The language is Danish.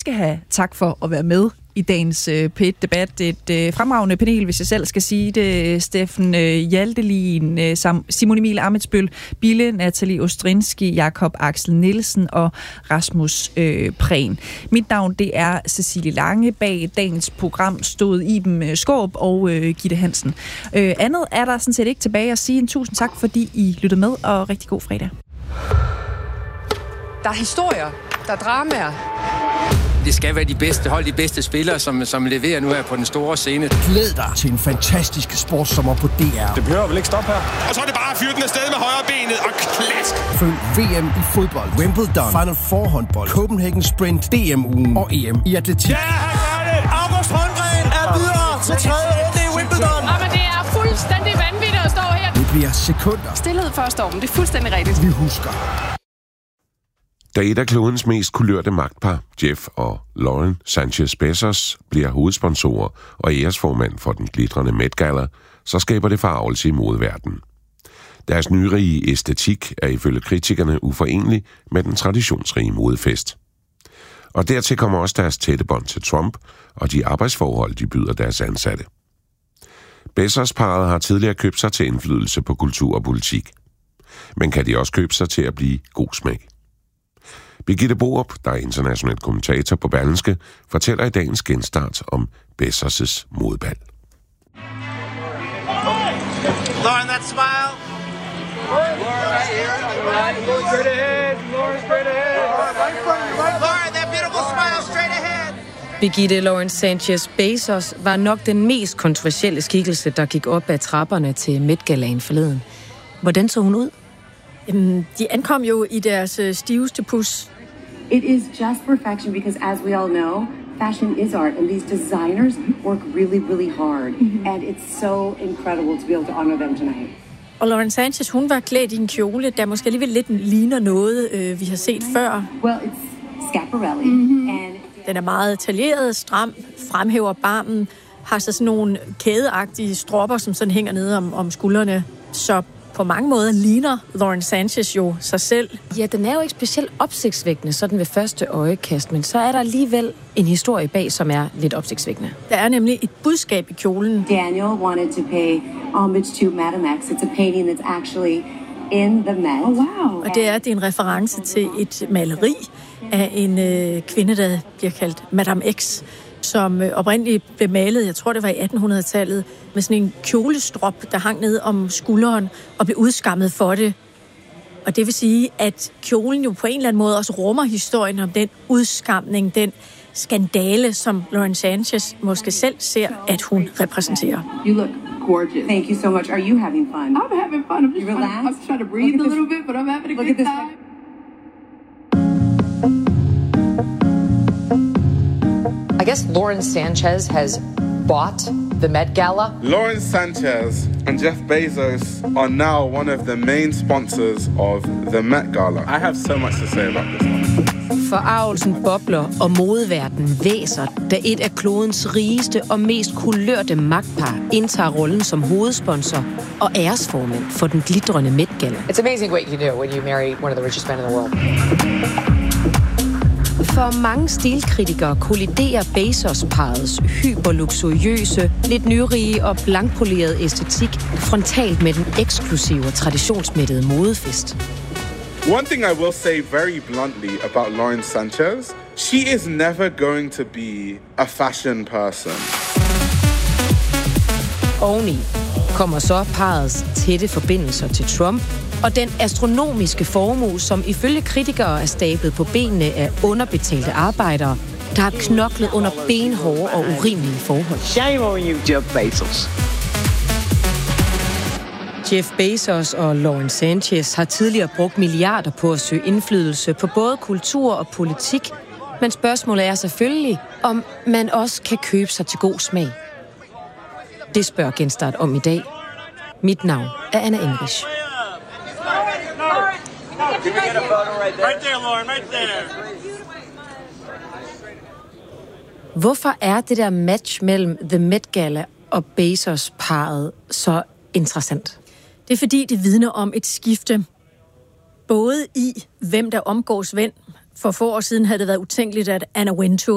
skal have tak for at være med i dagens P1-debat. Et fremragende panel, hvis jeg selv skal sige det. Steffen Hjaltelin, Simon Emil Amitsbøl, Bille, Nathalie Ostrinski, Jakob Axel Nielsen og Rasmus Prehn. Mit navn, det er Cecilie Lange. Bag dagens program stod Iben Skaarup og Gitte Hansen. Andet er der sådan set ikke tilbage at sige. En tusind tak, fordi I lyttede med, og rigtig god fredag. Der er historier, der er dramaer. Det skal være de bedste hold, de bedste spillere, som leverer nu her på den store scene. Glæd dig til en fantastisk sportssommer på DR. Det behøver vel ikke stoppe her. Og så er det bare at fyre den afsted med højre benet og klask. Følg VM i fodbold, Wimbledon, Final Four håndbold, Copenhagen Sprint, DM-ugen og EM i atletik. Ja, han gør det! August Holmgren er videre til tredje runde i Wimbledon. Men det er fuldstændig vanvittigt at stå her. Det bliver sekunder. Stilhed før stormen, det er fuldstændig rigtigt. Vi husker. Da et af klodens mest kulørte magtpar, Jeff og Lauren Sanchez Bezos, bliver hovedsponsorer og æresformand for den glitrende Met Gala, så skaber det forargelse i modeverdenen. Deres nyrige æstetik er ifølge kritikerne uforenelig med den traditionsrige modefest. Og dertil kommer også deres tætte bånd til Trump og de arbejdsforhold, de byder deres ansatte. Bezos-parret har tidligere købt sig til indflydelse på kultur og politik. Men kan de også købe sig til at blive god smag? Birgitte Borup, der er international kommentator på Berlingske, fortæller i dagens genstart om Bezos' modebal. Lauren, that smile. Lauren, right here. Lauren, straight ahead. Lauren, straight ahead. Lauren, that beautiful smile straight ahead. Birgitte Lauren Sanchez Bezos var nok den mest kontroversielle skikkelse, der gik op ad trapperne til Met-galaen forleden. Hvordan så hun ud? De ankom jo i deres stiveste pus. It is just perfection because, as we all know, fashion is art, and these designers work really, really hard. And it's so incredible to be able to honor them tonight. Og Lauren Sanchez, hun var klædt i en kjole, der måske alligevel lidt ligner noget, vi har set før. Well, it's Schiaparelli. And den er meget detaljeret, stram, fremhæver barmen, har så sådan nogle kædeagtige stropper, som sådan hænger nede om skuldrene. Så på mange måder ligner Lauren Sanchez jo sig selv. Ja, den er jo ikke specielt opsigtsvækkende, sådan ved første øjekast, men så er der alligevel en historie bag, som er lidt opsigtsvækkende. Der er nemlig et budskab i kjolen. Daniel wanted to pay homage to Madame X. It's a painting that's actually in the Met. Oh, wow. Og det er en reference til et maleri af en kvinde, der bliver kaldt Madame X, som oprindeligt blev malet, jeg tror det var i 1800-tallet, med sådan en kjolestrop, der hang ned om skulderen og blev udskammet for det. Og det vil sige, at kjolen jo på en eller anden måde også rummer historien om den udskamning, den skandale, som Lauren Sanchez måske selv ser, at hun repræsenterer. You look gorgeous. Thank you so much. Are you having fun? I'm having fun. I'm trying to breathe a little bit, but I'm having a good time. I guess Lauren Sanchez has bought the Met Gala. Lauren Sanchez and Jeff Bezos are now one of the main sponsors of the Met Gala. I have so much to say about this one. Forargelsen bobler, og modeverdenen væser, da et af klodens rigeste og mest kulørte magtpar indtager rollen som hovedsponsor og æresformand for den glitrende Met Gala. It's amazing what you do when you marry one of the richest men in the world. For mange stilkritikere kolliderer Bezos-parrets hyperluksuriøse, lidt nyrige og blankpolerede æstetik frontalt med den eksklusive og traditionsmættede modefest. One thing I will say very bluntly about Lauren Sanchez, she is never going to be a fashion person. Oveni kommer så parrets tætte forbindelser til Trump, og den astronomiske formue, som ifølge kritikere er stablet på benene af underbetalte arbejdere, der har knoklet under benhårde og urimelige forhold. Shame on you, Jeff Bezos. Jeff Bezos og Lauren Sanchez har tidligere brugt milliarder på at søge indflydelse på både kultur og politik, men spørgsmålet er selvfølgelig, om man også kan købe sig til god smag. Det spørger Genstart om i dag. Mit navn er Anna English. Hvorfor er det der match mellem The Met Gala og Bezos-parret så interessant? Det er fordi, det vidner om et skifte. Både i, hvem der omgås hvem. For få år siden havde det været utænkeligt, at Anna Wintour